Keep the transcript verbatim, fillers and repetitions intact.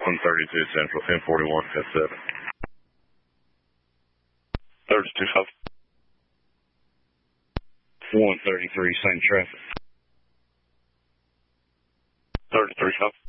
one thirty-two Central, ten forty-one, F seven. thirty-two South. one thirty-three, same traffic. thirty-three South.